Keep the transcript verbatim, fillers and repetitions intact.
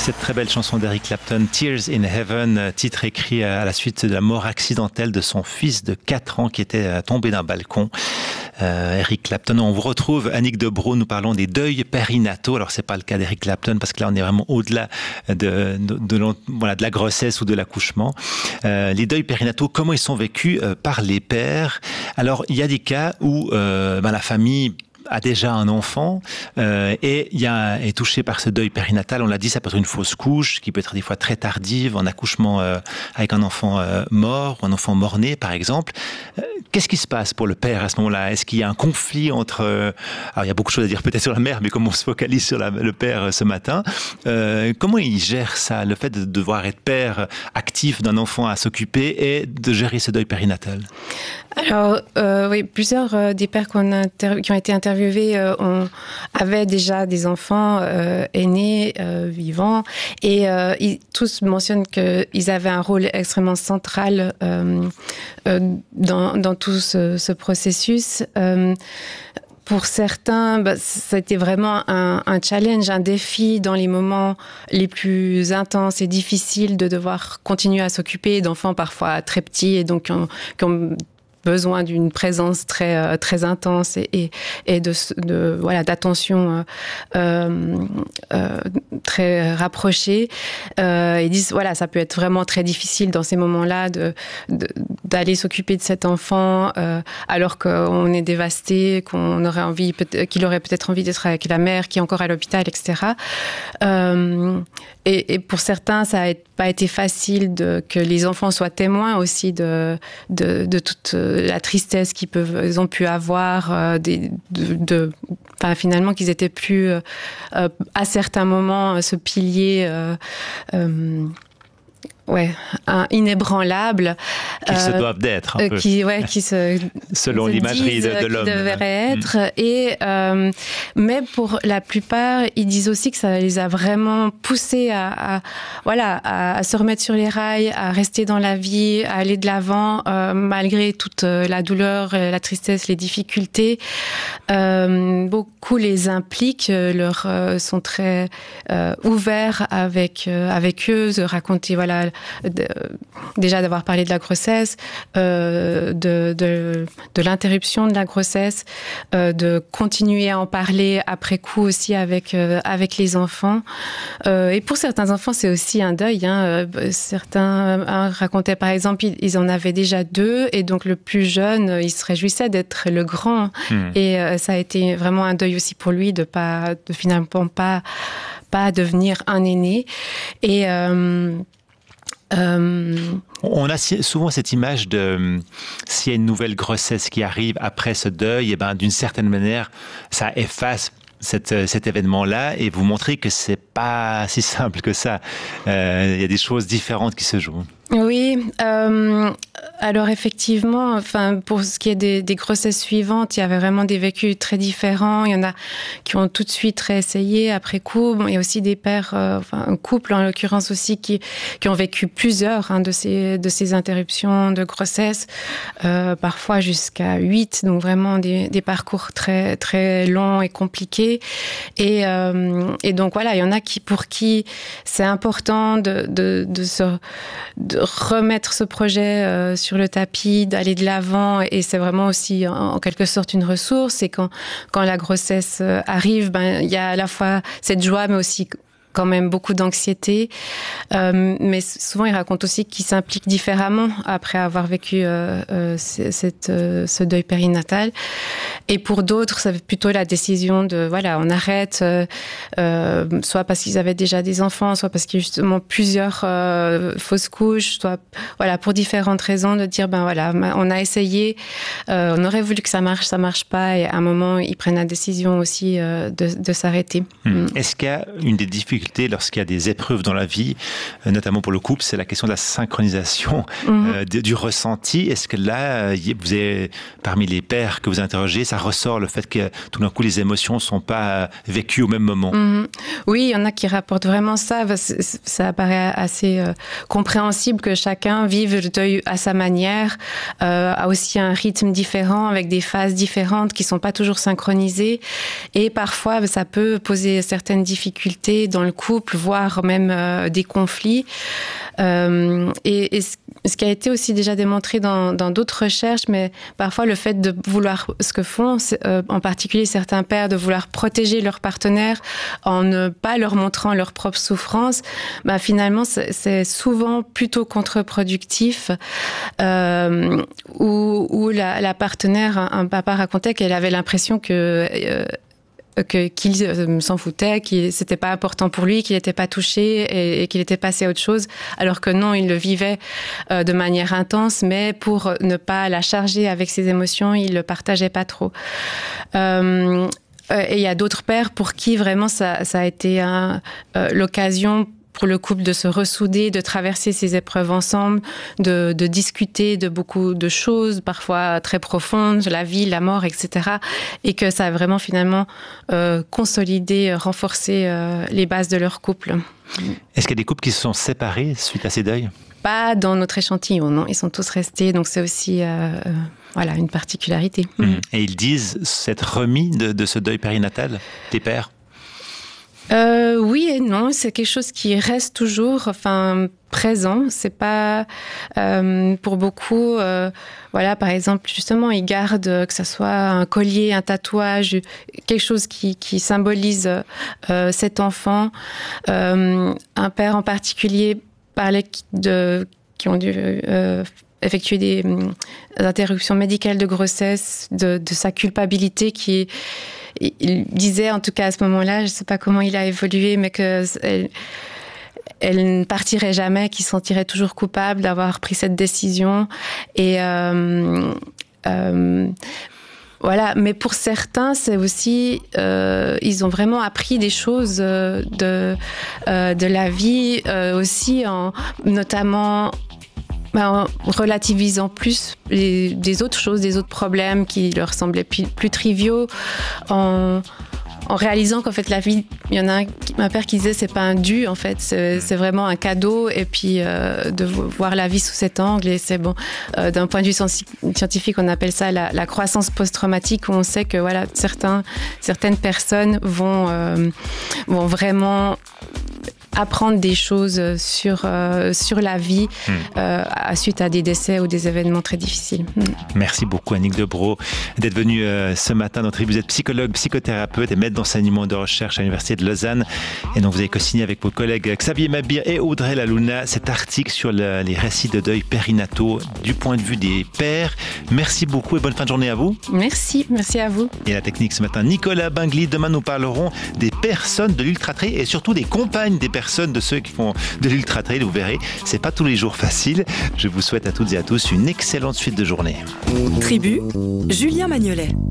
Cette très belle chanson d'Eric Clapton, Tears in Heaven, titre écrit à la suite de la mort accidentelle de son fils de quatre ans qui était tombé d'un balcon. Euh, Eric Clapton, on vous retrouve, Annick Debroux, nous parlons des deuils périnataux. Alors c'est pas le cas d'Eric Clapton parce que là on est vraiment au-delà de, de, de, voilà, de la grossesse ou de l'accouchement. Euh, les deuils périnataux, comment ils sont vécus euh, par les pères? Alors il y a des cas où euh, ben, la famille a déjà un enfant euh, et il y a, est touché par ce deuil périnatal. On l'a dit, ça peut être une fausse couche qui peut être des fois très tardive, un accouchement euh, avec un enfant euh, mort, ou un enfant mort-né par exemple. Euh, qu'est-ce qui se passe pour le père à ce moment-là? Est-ce qu'il y a un conflit entre... Euh, alors il y a beaucoup de choses à dire peut-être sur la mère, mais comme on se focalise sur la, le père euh, ce matin, euh, comment il gère ça, le fait de devoir être père actif d'un enfant à s'occuper et de gérer ce deuil périnatal? Alors, euh, oui, plusieurs euh, des pères qu'on a inter- qui ont été interviewés euh, ont, avaient déjà des enfants euh, aînés, euh, vivants, et euh, ils, tous mentionnent qu'ils avaient un rôle extrêmement central euh, euh, dans, dans tout ce, ce processus. Euh, Pour certains, bah, c'était vraiment un, un challenge, un défi dans les moments les plus intenses et difficiles de devoir continuer à s'occuper d'enfants parfois très petits et donc qui ont, qui ont besoin d'une présence très très intense et et, et de, de voilà d'attention euh, euh, très rapprochée. Euh, ils disent voilà, ça peut être vraiment très difficile dans ces moments-là de, de d'aller s'occuper de cet enfant euh, alors qu'on est dévasté, qu'on aurait envie qu'il aurait peut-être envie d'être avec la mère qui est encore à l'hôpital, et cetera. Euh, et, et pour certains, ça n'a pas été facile de, que les enfants soient témoins aussi de de, de toute la tristesse qu'ils peuvent, ils ont pu avoir, euh, des, de, de, enfin, finalement qu'ils étaient plus euh, à certains moments ce pilier euh, euh, ouais, un inébranlable. Qu'ils euh, se doivent d'être un euh, peu. Qui, ouais, qui se, selon se l'imagerie de, de l'homme. Qui devraient être. Mmh. Et, euh, mais pour la plupart, ils disent aussi que ça les a vraiment poussés à, à, voilà, à, à se remettre sur les rails, à rester dans la vie, à aller de l'avant, euh, malgré toute la douleur, la tristesse, les difficultés. Euh, beaucoup les impliquent, leur, euh, sont très euh, ouverts avec, euh, avec eux, de raconter, voilà, De, déjà d'avoir parlé de la grossesse, euh, de, de, de l'interruption de la grossesse, euh, de continuer à en parler après coup aussi avec, euh, avec les enfants. Euh, et pour certains enfants, c'est aussi un deuil. Hein. Certains hein, racontaient par exemple, ils, ils en avaient déjà deux et donc le plus jeune, il se réjouissait d'être le grand. Mmh. Et euh, ça a été vraiment un deuil aussi pour lui de, pas, de finalement pas, pas devenir un aîné. Et... Euh, Euh... On a souvent cette image de s'il y a une nouvelle grossesse qui arrive après ce deuil, et ben d'une certaine manière, ça efface cette, cet événement-là et vous montrer que c'est pas si simple que ça. Euh, il y a des choses différentes qui se jouent. Oui, euh, alors effectivement, enfin pour ce qui est des, des grossesses suivantes, il y avait vraiment des vécus très différents. Il y en a qui ont tout de suite réessayé après coup. Bon, il y a aussi des pères, euh, enfin un couple en l'occurrence aussi qui qui ont vécu plusieurs hein, de ces de ces interruptions de grossesse, euh, parfois jusqu'à huit. Donc vraiment des des parcours très très longs et compliqués. Et euh, et donc voilà, il y en a qui pour qui c'est important de de de se de remettre ce projet euh, sur le tapis, d'aller de l'avant, et c'est vraiment aussi en, en quelque sorte une ressource. Et quand quand la grossesse euh, arrive, ben il y a à la fois cette joie, mais aussi quand même beaucoup d'anxiété. Euh, mais souvent, ils racontent aussi qu'ils s'impliquent différemment après avoir vécu euh, euh, cette, euh, ce deuil périnatal. Et pour d'autres, ça fait plutôt la décision de, voilà, on arrête, euh, euh, soit parce qu'ils avaient déjà des enfants, soit parce qu'il y a justement plusieurs euh, fausses couches, soit, voilà, pour différentes raisons, de dire, ben voilà, on a essayé, euh, on aurait voulu que ça marche, ça marche pas, et à un moment, ils prennent la décision aussi euh, de, de s'arrêter. Hum. Est-ce qu'il y a une des difficultés lorsqu'il y a des épreuves dans la vie, notamment pour le couple, c'est la question de la synchronisation mmh. euh, du ressenti. Est-ce que là, vous avez, parmi les pères que vous interrogez, ça ressort le fait que tout d'un coup les émotions ne sont pas vécues au même moment? mmh. Oui, il y en a qui rapportent vraiment ça. Ça paraît assez euh, compréhensible que chacun vive le deuil à sa manière, euh, a aussi un rythme différent, avec des phases différentes qui ne sont pas toujours synchronisées. Et parfois, ça peut poser certaines difficultés dans le couple, voire même euh, des conflits. Euh, et, et ce qui a été aussi déjà démontré dans, dans d'autres recherches, mais parfois le fait de vouloir, ce que font euh, en particulier certains pères, de vouloir protéger leurs partenaires en ne pas leur montrant leur propre souffrance, bah finalement c'est, c'est souvent plutôt contre-productif. Euh, où, où la, la partenaire, un, un papa racontait qu'elle avait l'impression que euh, Que, qu'il euh, s'en foutait, que c'était pas important pour lui, qu'il n'était pas touché et, et qu'il était passé à autre chose, alors que non, il le vivait euh, de manière intense, mais pour ne pas la charger avec ses émotions, il le partageait pas trop. Euh, et il y a d'autres pères pour qui vraiment ça, ça a été un, euh, l'occasion pour le couple de se ressouder, de traverser ces épreuves ensemble, de, de discuter de beaucoup de choses, parfois très profondes, la vie, la mort, et cetera. Et que ça a vraiment finalement euh, consolidé, renforcé euh, les bases de leur couple. Est-ce qu'il y a des couples qui se sont séparés suite à ces deuils ? Pas dans notre échantillon, non. Ils sont tous restés, donc c'est aussi euh, voilà, une particularité. Mmh. Et ils disent s'être remis de, de ce deuil périnatal, des pères ? Euh, oui et non, c'est quelque chose qui reste toujours, enfin, présent. C'est pas euh, pour beaucoup. Euh, voilà, par exemple, justement, ils gardent que ça soit un collier, un tatouage, quelque chose qui, qui symbolise euh, cet enfant. Euh, un père en particulier parlait de qui ont dû euh, effectuer des, des interruptions médicales de grossesse, de, de sa culpabilité qui est. Il disait, en tout cas à ce moment-là, je ne sais pas comment il a évolué, mais qu'elle elle ne partirait jamais, qu'il se sentirait toujours coupable d'avoir pris cette décision. Et euh, euh, voilà. Mais pour certains, c'est aussi, euh, ils ont vraiment appris des choses de euh, de la vie euh, aussi, en, notamment. En relativisant plus les, des autres choses, des autres problèmes qui leur semblaient plus, plus triviaux, en, en réalisant qu'en fait la vie, il y en a un, un père qui disait c'est pas un dû en fait, c'est, c'est vraiment un cadeau, et puis euh, de voir la vie sous cet angle, et c'est bon. Euh, d'un point de vue scientifique, on appelle ça la, la croissance post-traumatique, où on sait que voilà certains, certaines personnes vont euh, vont vraiment apprendre des choses sur, euh, sur la vie mmh. euh, suite à des décès ou des événements très difficiles. Mmh. Merci beaucoup Annick Debrow d'être venue euh, ce matin. Notre vous êtes psychologue, psychothérapeute et maître d'enseignement et de recherche à l'Université de Lausanne. Et donc vous avez co-signé avec vos collègues Xavier Mabir et Audrey Lalouna cet article sur le, les récits de deuil périnataux du point de vue des pères. Merci beaucoup et bonne fin de journée à vous. Merci, merci à vous. Et la technique ce matin, Nicolas Bingli. Demain nous parlerons des personnes de l'ultra-trail et surtout des compagnes des personnes de ceux qui font de l'ultra-trail. Vous verrez, c'est pas tous les jours facile. Je vous souhaite à toutes et à tous une excellente suite de journée. Tribu, Julien Magnolet.